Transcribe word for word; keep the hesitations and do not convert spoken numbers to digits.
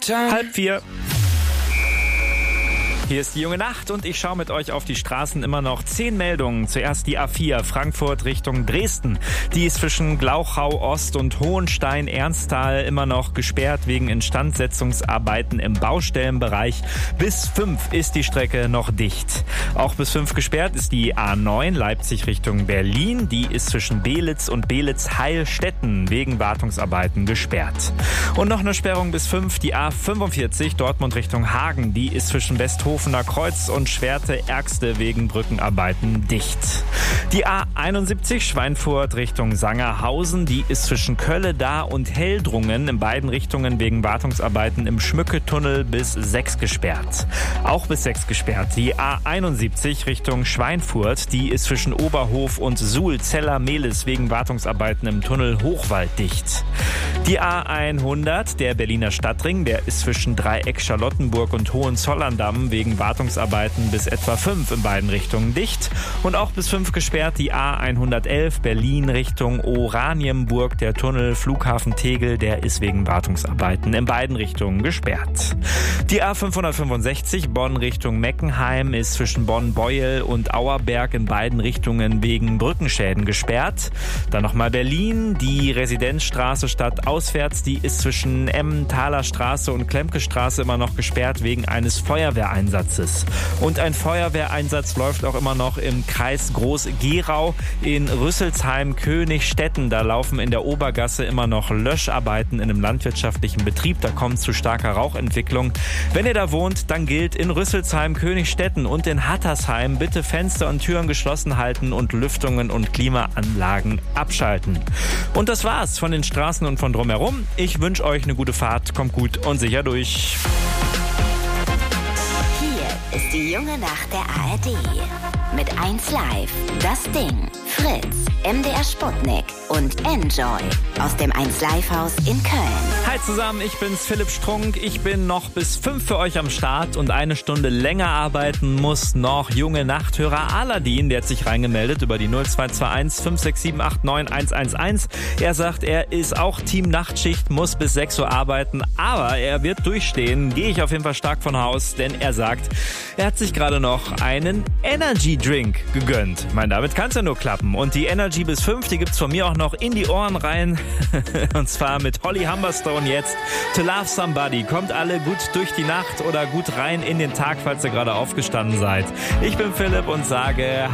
Halb vier. Hier ist die junge Nacht und ich schaue mit euch auf die Straßen. Immer noch zehn Meldungen. Zuerst die A vier Frankfurt Richtung Dresden. Die ist zwischen Glauchau Ost und Hohenstein-Ernsthal immer noch gesperrt wegen Instandsetzungsarbeiten im Baustellenbereich. Bis fünf ist die Strecke noch dicht. Auch bis fünf gesperrt ist die A neun Leipzig Richtung Berlin. Die ist zwischen Belitz und Belitz-Heilstätten wegen Wartungsarbeiten gesperrt. Und noch eine Sperrung bis fünf, die A fünfundvierzig Dortmund Richtung Hagen. Die ist zwischen Westhofen Kreuz und Schwerte-Ergste wegen Brückenarbeiten dicht. Die A einundsiebzig Schweinfurt Richtung Sangerhausen, die ist zwischen Kölle-Dar und Heldrungen in beiden Richtungen wegen Wartungsarbeiten im Schmücke-Tunnel bis sechs gesperrt. Auch bis sechs gesperrt. Die A einundsiebzig Richtung Schweinfurt, die ist zwischen Oberhof und Suhl-Zeller-Mehlis wegen Wartungsarbeiten im Tunnel Hochwald dicht. Die A hundert, der Berliner Stadtring, der ist zwischen Dreieck Charlottenburg und Hohenzollern-Damm wegen Wartungsarbeiten bis etwa fünf in beiden Richtungen dicht. Und auch bis fünf gesperrt die A hundertelf Berlin Richtung Oranienburg. Der Tunnel Flughafen Tegel, der ist wegen Wartungsarbeiten in beiden Richtungen gesperrt. Die A fünfhundertfünfundsechzig Bonn Richtung Meckenheim ist zwischen Bonn-Beuel und Auerberg in beiden Richtungen wegen Brückenschäden gesperrt. Dann nochmal Berlin, die Residenzstraße stadtauswärts, die ist zwischen Emmentaler Straße und Klemke Straße immer noch gesperrt wegen eines Feuerwehreinsatzes. Und ein Feuerwehreinsatz läuft auch immer noch im Kreis Groß-Gerau in Rüsselsheim-Königstetten. Da laufen in der Obergasse immer noch Löscharbeiten in einem landwirtschaftlichen Betrieb. Da kommt zu starker Rauchentwicklung. Wenn ihr da wohnt, dann gilt in Rüsselsheim-Königstetten und in Hattersheim bitte Fenster und Türen geschlossen halten und Lüftungen und Klimaanlagen abschalten. Und das war's von den Straßen und von drumherum. Ich wünsche euch eine gute Fahrt. Kommt gut und sicher durch. Ist die junge Nacht der A R D. Mit eins Live, Das Ding, Fritz, M D R Sputnik und Enjoy aus dem eins Live Haus in Köln. Hi zusammen, ich bin's, Philipp Strunk. Ich bin noch bis fünf für euch am Start und eine Stunde länger arbeiten muss noch junge Nachthörer Aladin. Der hat sich reingemeldet über die null zwei zwei eins fünf sechs sieben acht neun eins eins eins. Er sagt, er ist auch Team Nachtschicht, muss bis sechs Uhr arbeiten, aber er wird durchstehen. Gehe ich auf jeden Fall stark von Haus, denn er sagt, er hat sich gerade noch einen Energy Drink gegönnt. Ich meine, damit kann's ja nur klappen. Und die Energy bis fünf, die gibt's von mir auch noch in die Ohren rein. Und zwar mit Holly Humberstone jetzt. To Love Somebody. Kommt alle gut durch die Nacht oder gut rein in den Tag, falls ihr gerade aufgestanden seid. Ich bin Philipp und sage